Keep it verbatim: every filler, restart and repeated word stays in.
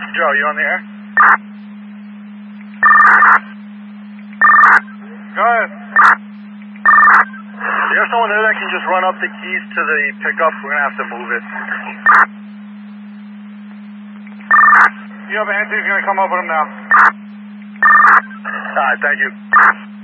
Joe, you on the air? Go ahead. You have someone there that can just run up the keys to the pickup? We're going to have to move it. You have Anthony's going to come up with him now. All right, thank you.